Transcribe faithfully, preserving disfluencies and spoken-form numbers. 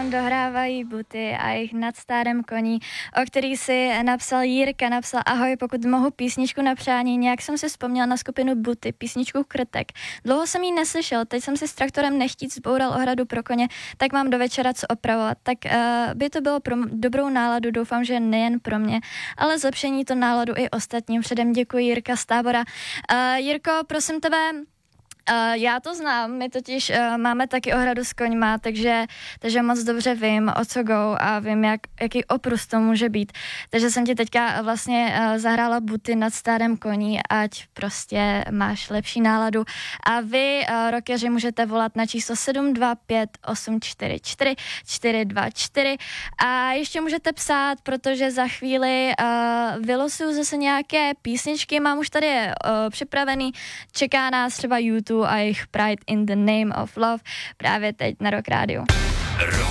nám dohrávají Buty a jejich Nad stárem koní, o který si napsal Jirka, napsal ahoj, pokud mohu písničku na přání, nějak jsem si vzpomněl na skupinu Buty, písničku Krtek. Dlouho jsem ji neslyšel, teď jsem si s traktorem nechtíc zboural ohradu pro koně, tak mám do večera co opravovat. Tak uh, by to bylo pro m- dobrou náladu, doufám, že nejen pro mě, ale zlepšení to náladu i ostatním. Předem děkuji, Jirka z Tábora. Uh, Jirko, prosím tebe, Uh, já to znám, my totiž uh, máme taky ohradu s koňma, takže, takže moc dobře vím, o co go a vím, jak, jaký oprus to může být. Takže jsem ti teďka vlastně uh, zahrála Buty Nad stárem koní, ať prostě máš lepší náladu. A vy, uh, rockeři, můžete volat na číslo sedm dva pět osm čtyři čtyři čtyři dva čtyři a ještě můžete psát, protože za chvíli uh, vylosuju zase nějaké písničky, mám už tady uh, připravený, čeká nás třeba YouTube a jejich Pride in the Name of Love právě teď na Rock Rádiu.